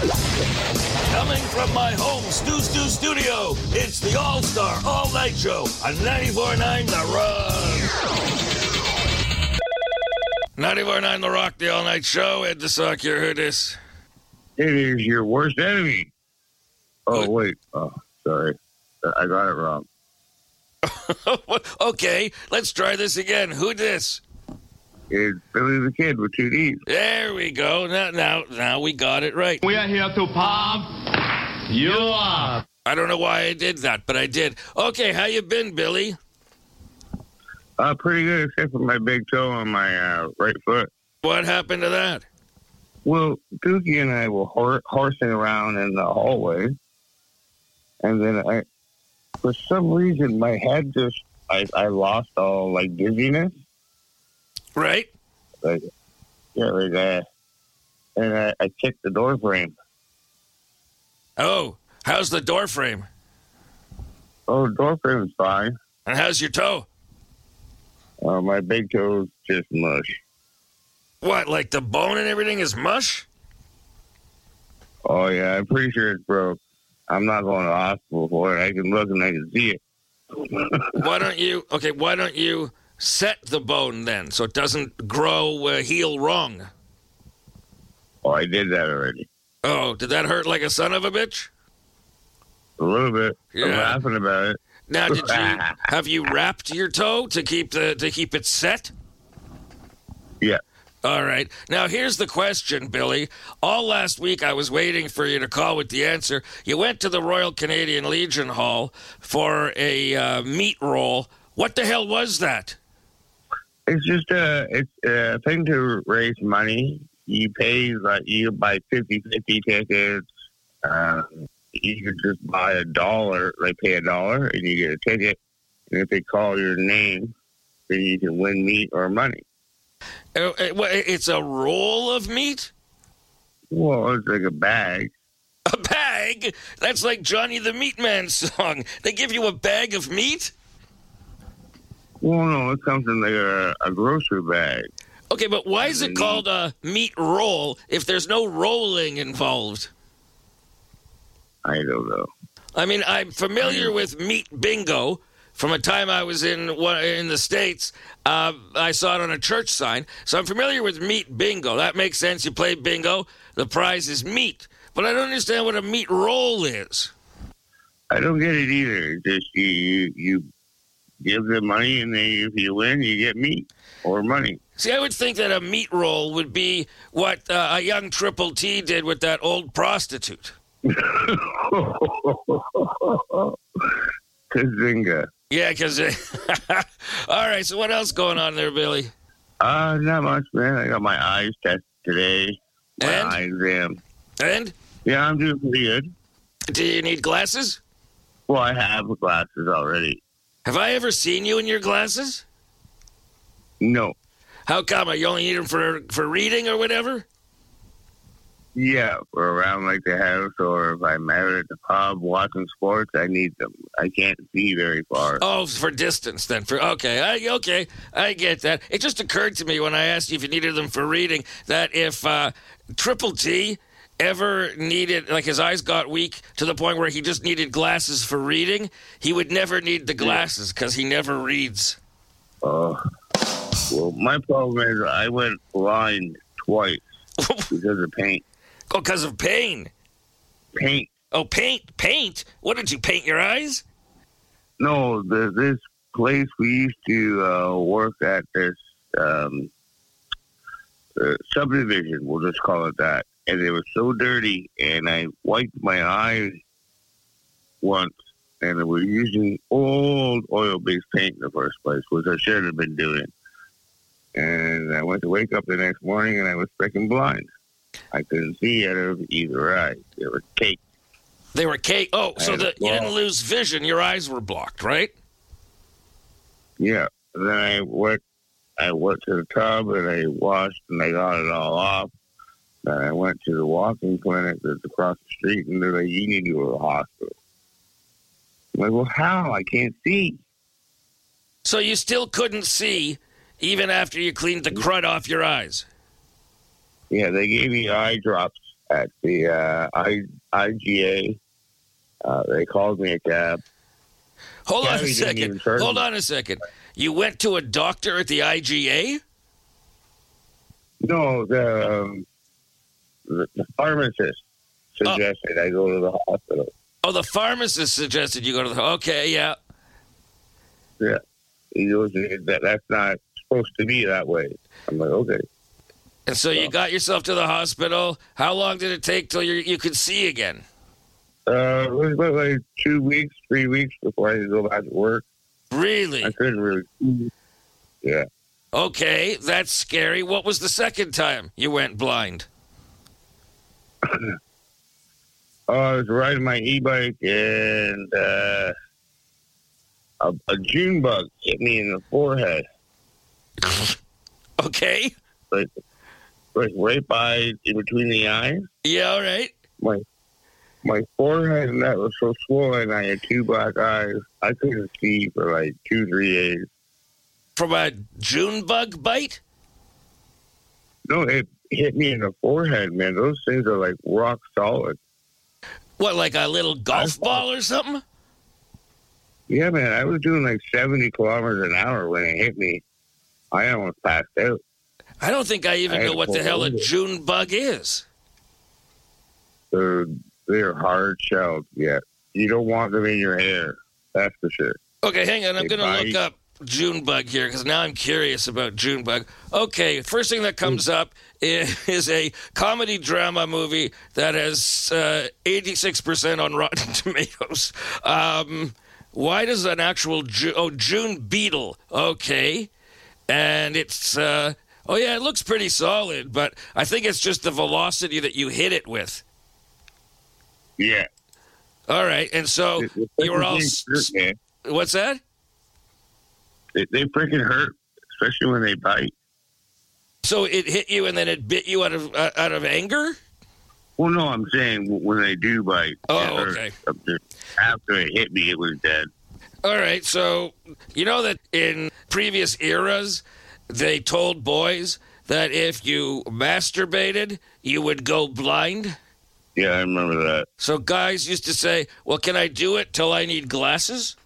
Coming from my home Stu studio, it's the All-Star All-Night Show on 94.9 The Rock. 94.9 The Rock, the All-Night Show. Ed the Sock here. Who this? It is your worst enemy. Oh, wait. Oh, sorry. I got it wrong. Okay, let's try this again. Who this? It's Billy the Kid with 2 Ds. There we go. Now we got it right. We are here to pump you up. I don't know why I did that, but I did. Okay, how you been, Billy? Pretty good, except for my big toe on my right foot. What happened to that? Well, Dookie and I were horsing around in the hallway, and then for some reason, my head just, I lost all, like, dizziness. Right? Like that. And I kicked the door frame. Oh, how's the door frame? Oh, the door frame's fine. And how's your toe? My big toe's just mush. What, like the bone and everything is mush? Oh, yeah, I'm pretty sure it's broke. I'm not going to the hospital for it. I can look and I can see it. Why don't you set the bone then so it doesn't heal wrong? Oh, I did that already. Oh, did that hurt like a son of a bitch? A little bit. Yeah. I'm laughing about it. Now, have you wrapped your toe to keep it set? Yeah. All right. Now, here's the question, Billy. All last week, I was waiting for you to call with the answer. You went to the Royal Canadian Legion Hall for a meat roll. What the hell was that? It's just it's a thing to raise money. You pay, like, you buy 50-50 tickets. You could just buy $1, like pay $1, and you get a ticket. And if they call your name, then you can win meat or money. It's a roll of meat? Well, it's like a bag. A bag? That's like Johnny the Meat Man song. They give you a bag of meat? Well, no, it comes in like a grocery bag. Okay, but why is it called a meat roll if there's no rolling involved? I don't know. I mean, I'm familiar with meat bingo. From a time I was in the States, I saw it on a church sign. So I'm familiar with meat bingo. That makes sense. You play bingo, the prize is meat. But I don't understand what a meat roll is. I don't get it either. It's just you give them money, and if you win, you get meat or money. See, I would think that a meat roll would be what a young Triple T did with that old prostitute. Kazinga. Yeah, because... All right, so what else going on there, Billy? Not much, man. I got my eyes tested today. And? Eye exam. And? Yeah, I'm doing pretty good. Do you need glasses? Well, I have glasses already. Have I ever seen you in your glasses? No. How come? You only need them for reading or whatever? Yeah, for around like the house, or if I'm out at the pub watching sports, I need them. I can't see very far. Oh, for distance then. Okay, I get that. It just occurred to me when I asked you if you needed them for reading that if Triple T ever needed, like his eyes got weak to the point where he just needed glasses for reading, he would never need the glasses because he never reads. Oh, well, my problem is I went blind twice because of paint. Oh, because of pain. Paint. Oh, paint? What, did you paint your eyes? No, this place we used to work at, this subdivision, we'll just call it that. And it was so dirty, and I wiped my eyes once, and it was using old oil-based paint in the first place, which I shouldn't have been doing. And I went to wake up the next morning, and I was freaking blind. I couldn't see out of either eye. They were caked. They were caked? Oh, so you didn't lose vision. Your eyes were blocked, right? Yeah. And then I went to the tub, and I washed, and I got it all off. Then I went to the walking clinic that's across the street, and they're like, you need to go to the hospital. I'm like, well, how? I can't see. So you still couldn't see even after you cleaned the crud off your eyes? Yeah, they gave me eye drops at the IGA. They called me a cab. Hold on a Gary didn't even second. charge Hold me. on a second. You went to a doctor at the IGA? No, the pharmacist suggested I go to the hospital. Oh, the pharmacist suggested you go to the... Okay, yeah. Yeah. He goes, that's not supposed to be that way. I'm like, okay. And so you got yourself to the hospital. How long did it take till you could see again? It was about like 2 weeks, 3 weeks before I could go back to work. Really? I couldn't really. Yeah. Okay, that's scary. What was the second time you went blind? I was riding my e-bike and a June bug hit me in the forehead. Okay. Like right by in between the eyes. Yeah, all right. My forehead and that was so swollen. I had 2 black eyes. I couldn't see for like 2-3 days. From a June bug bite? No, it hit me in the forehead, man. Those things are like rock solid. What, like a little golf ball or something? Yeah, man. I was doing like 70 kilometers an hour when it hit me. I almost passed out. I don't think I even I know had what the to hell a hold it. June bug is. They're hard shelled. Yeah, you don't want them in your hair. That's for sure. Okay, hang on. I'm They going to bite. look up June bug here because now I'm curious about June bug. Okay, first thing that comes up is a comedy drama movie that has 86% on Rotten Tomatoes. Why does an actual June beetle? Okay, and it's it looks pretty solid, but I think it's just the velocity that you hit it with. Yeah. All right, and so The you were all. things hurt, man. What's that? They freaking hurt, especially when they bite. So it hit you and then it bit you out of anger? Well, no, I'm saying when they do bite. Oh, it hurts. okay. After it hit me, it was dead. All right, so you know that in previous eras, they told boys that if you masturbated, you would go blind? Yeah, I remember that. So guys used to say, well, can I do it till I need glasses?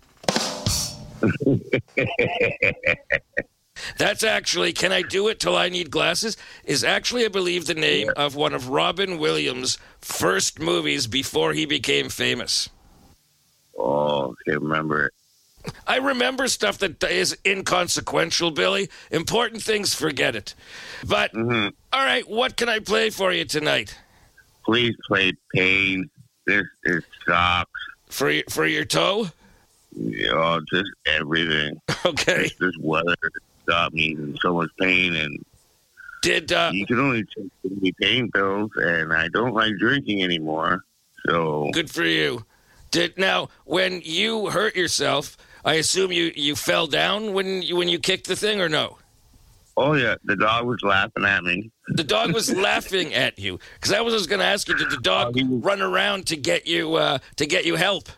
That's actually, can I do it till I need glasses? Is actually, I believe, the name of one of Robin Williams' first movies before he became famous. Oh, can't remember it. I remember stuff that is inconsequential, Billy. Important things, forget it. But, all right, what can I play for you tonight? Please play Pain. This is sucks. For your toe? Just everything. Okay. This weather got me in so much pain, and Did you can only take so many pain pills, and I don't like drinking anymore. So good for you. Now, when you hurt yourself, I assume you fell down when you kicked the thing, or no? oh yeah, the dog was laughing at me. The dog was laughing at you because I was going to ask you, did the dog run around to get you help?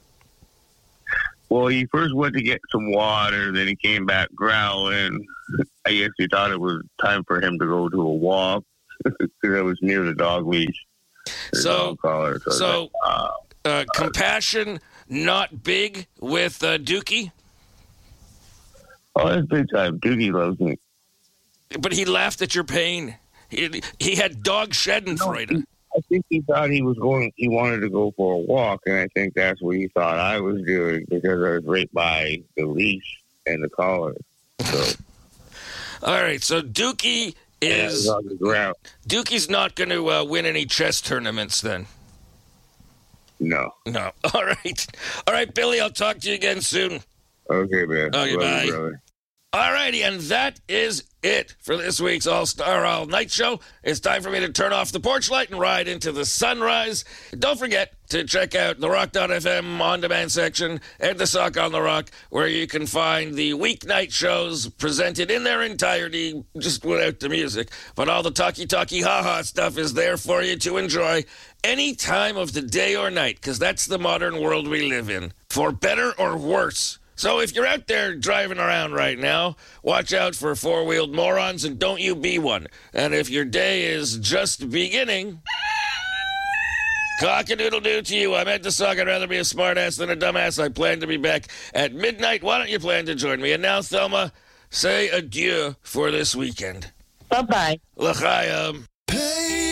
Well, he first went to get some water, then he came back growling. I guess he thought it was time for him to go to a walk because I was near the dog leash. So, I was like, compassion not big with Dookie, oh, that's big time. Doogie loves me. but he laughed at your pain. He had dog schadenfreude. I think he thought he wanted to go for a walk, and I think that's what he thought I was doing because I was right by the leash and the collar. So, All right, so Dookie I was on the ground. Dookie's not going to win any chess tournaments then. No. No. All right, Billy. I'll talk to you again soon. Okay, man. Okay, Love bye. you, brother. All righty, and that is it for this week's All-Star All-Night Show. It's time for me to turn off the porch light and ride into the sunrise. Don't forget to check out the Rock.fm on-demand section and the Sock on the Rock, where you can find the weeknight shows presented in their entirety, just without the music. But all the talky-talky ha-ha stuff is there for you to enjoy any time of the day or night, because that's the modern world we live in, for better or worse. So if you're out there driving around right now, watch out for four-wheeled morons and don't you be one. And if your day is just beginning, Cock-a-doodle-doo to you. I'm Ed the Sock. I'd rather be a smartass than a dumbass. I plan to be back at midnight. Why don't you plan to join me? And now, Thelma, say adieu for this weekend. Bye-bye. L'chaim.